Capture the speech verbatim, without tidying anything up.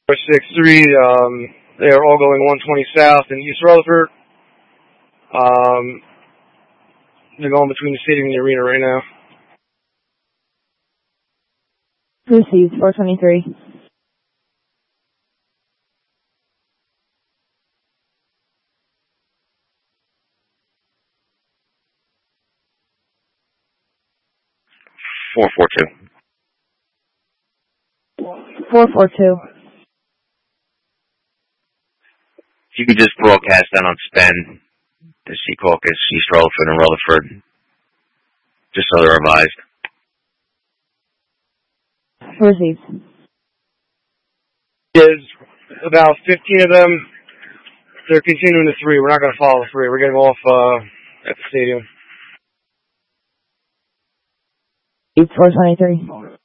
six three, um, they are all going one twenty south in East Rutherford. Um, they're going between the stadium and the arena right now. Received, four twenty-three. four four two. four four two. If you could just broadcast that on Spen, the Sea Caucus, East Rutherford, and Rutherford, just so they're revised. Received. There's about fifteen of them. They're continuing the three. We're not going to follow the three. We're getting off uh, at the stadium. four twenty-three.